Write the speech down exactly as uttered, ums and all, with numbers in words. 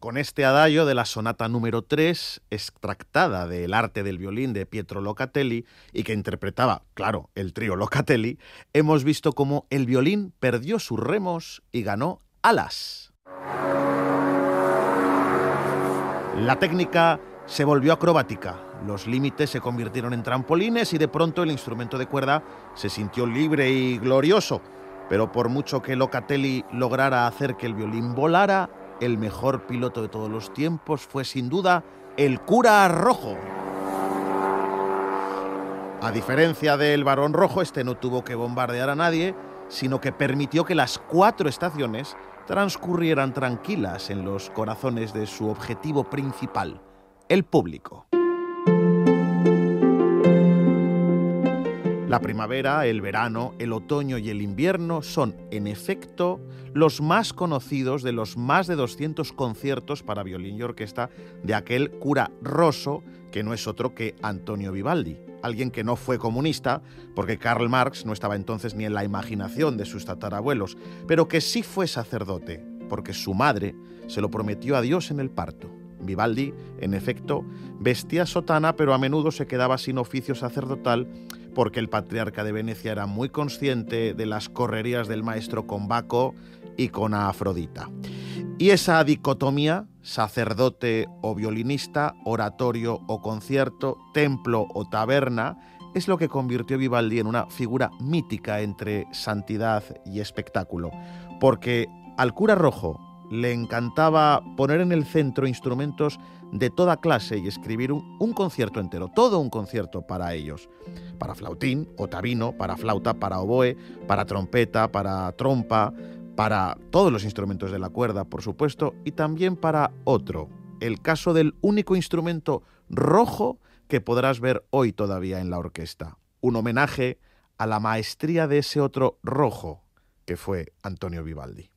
con este adagio de la sonata número tres, extractada del Arte del violín de Pietro Locatelli y que interpretaba, claro, el trío Locatelli, hemos visto cómo el violín perdió sus remos y ganó alas. La técnica se volvió acrobática, los límites se convirtieron en trampolines y de pronto el instrumento de cuerda se sintió libre y glorioso. Pero por mucho que Locatelli lograra hacer que el violín volara, el mejor piloto de todos los tiempos fue sin duda el cura rojo. A diferencia del Barón Rojo, este no tuvo que bombardear a nadie, sino que permitió que las cuatro estaciones transcurrieran tranquilas en los corazones de su objetivo principal, el público. La primavera, el verano, el otoño y el invierno son, en efecto, los más conocidos de los más de doscientos conciertos para violín y orquesta de aquel cura rosso, que no es otro que Antonio Vivaldi, alguien que no fue comunista, porque Karl Marx no estaba entonces ni en la imaginación de sus tatarabuelos, pero que sí fue sacerdote, porque su madre se lo prometió a Dios en el parto. Vivaldi, en efecto, vestía sotana, pero a menudo se quedaba sin oficio sacerdotal porque el patriarca de Venecia era muy consciente de las correrías del maestro con Baco y con Afrodita. Y esa dicotomía, sacerdote o violinista, oratorio o concierto, templo o taberna, es lo que convirtió a Vivaldi en una figura mítica entre santidad y espectáculo, porque al cura rojo le encantaba poner en el centro instrumentos de toda clase y escribir un, un concierto entero, todo un concierto para ellos, para flautín, ottavino, para flauta, para oboe, para trompeta, para trompa, para todos los instrumentos de la cuerda, por supuesto, y también para otro, el caso del único instrumento rojo que podrás ver hoy todavía en la orquesta, un homenaje a la maestría de ese otro rojo que fue Antonio Vivaldi.